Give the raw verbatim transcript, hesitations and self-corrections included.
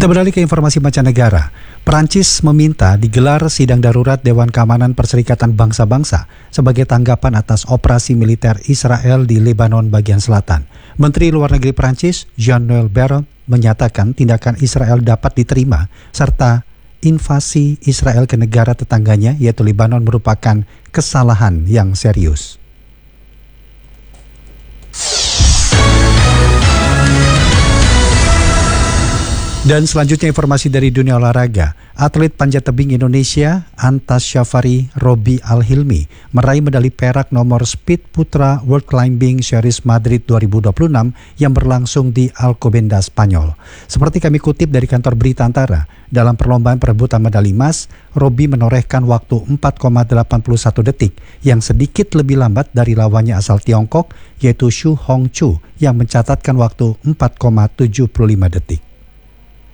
Kita beralih ke informasi mancanegara. Prancis meminta digelar sidang darurat Dewan Keamanan Perserikatan Bangsa-Bangsa sebagai tanggapan atas operasi militer Israel di Lebanon bagian selatan. Menteri Luar Negeri Prancis, Jean-Noël Barrot, menyatakan tindakan Israel dapat diterima serta invasi Israel ke negara tetangganya yaitu Lebanon merupakan kesalahan yang serius. Dan selanjutnya informasi dari dunia olahraga. Atlet panjat tebing Indonesia Antas Syafari Robi Al-Hilmi meraih medali perak nomor speed putra World Climbing Series Madrid dua ribu dua puluh enam yang berlangsung di Alcobendas, Spanyol. Seperti kami kutip dari kantor berita Antara, dalam perlombaan perebutan medali emas, Robi menorehkan waktu empat koma delapan satu detik yang sedikit lebih lambat dari lawannya asal Tiongkok yaitu Xu Hongchu yang mencatatkan waktu empat koma tujuh lima detik.